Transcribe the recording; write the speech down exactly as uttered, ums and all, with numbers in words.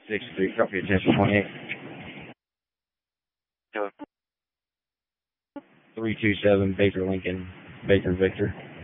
six three, copy attention twenty-eight. three two seven, Baker Lincoln, Baker Victor.